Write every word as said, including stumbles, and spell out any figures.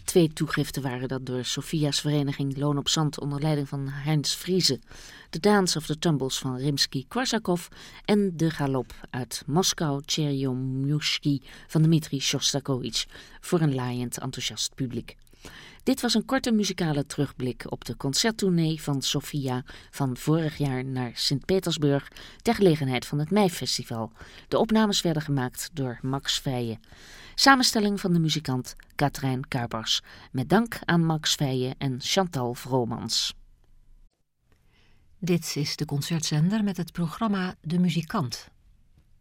Twee toegiften waren dat door Sofia's vereniging Loon op Zand onder leiding van Heinz Friese, The Dance of the Tumbles van Rimsky-Korsakov en de galop uit Moskou Tcherjomushki van Dmitri Shostakovich voor een laaiend enthousiast publiek. Dit was een korte muzikale terugblik op de concerttournee van Sofia van vorig jaar naar Sint-Petersburg ter gelegenheid van het Meifestival. De opnames werden gemaakt door Max Veijen. Samenstelling van de muzikant Katrijn Kuipers. Met dank aan Max Veijen en Chantal Vromans. Dit is de concertzender met het programma De Muzikant.